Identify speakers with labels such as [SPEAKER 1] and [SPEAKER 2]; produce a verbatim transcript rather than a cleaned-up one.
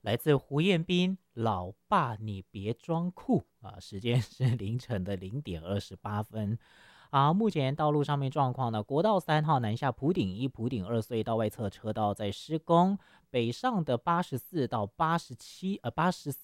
[SPEAKER 1] 来自胡彦斌，老爸你别装酷啊！时间是凌晨的零点二十八分。啊，目前道路上面状况呢，国道三号南下普顶一、普顶二隧道外侧车道在施工，北上的八十四到八十七呃八十四